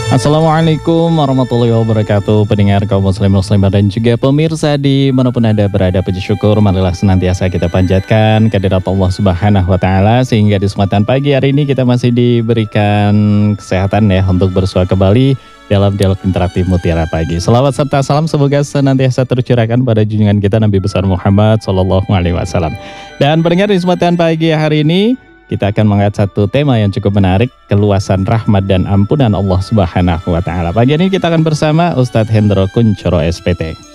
Assalamualaikum warahmatullahi wabarakatuh. Pendengar kaum muslimat dan juga pemirsa dimanapun Anda berada, puji syukur marilah senantiasa kita panjatkan kehadirat Allah Subhanahu wa Ta'ala, sehingga di kesempatan pagi hari ini kita masih diberikan kesehatan ya untuk bersua kembali dalam dialog interaktif Mutiara Pagi. Selawat serta salam semoga senantiasa tercurahkan pada junjungan kita Nabi besar Muhammad Sallallahu Alaihi Wasallam. Dan pendengar, di kesempatan pagi hari ini kita akan mengangkat satu tema yang cukup menarik, keluasan rahmat dan ampunan Allah Subhanahu wa Ta'ala. Pagi ini kita akan bersama Ustadz Hendro Kuncoro SPT.